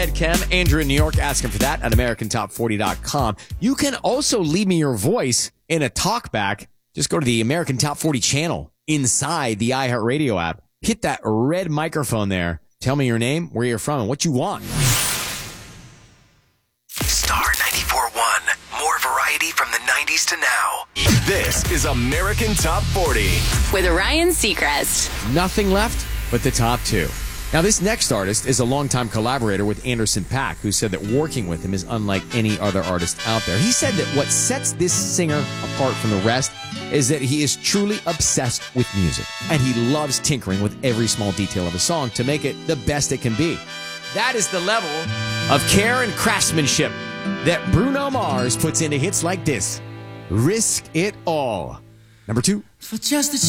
Ed Kem, Andrew in New York, asking for that at AmericanTop40.com. You can also leave me your voice in a talkback. Just go to the American Top 40 channel inside the iHeartRadio app. Hit that red microphone there. Tell me your name, where you're from, and what you want. Star 94.1. More variety from the 90s to now. This is American Top 40. With Ryan Seacrest. Nothing left but the top two. Now, this next artist is a longtime collaborator with Anderson .Paak, who said that working with him is unlike any other artist out there. He said that what sets this singer apart from the rest is that he is truly obsessed with music, and he loves tinkering with every small detail of a song to make it the best it can be. That is the level of care and craftsmanship that Bruno Mars puts into hits like this. Risk It All. Number two. For just a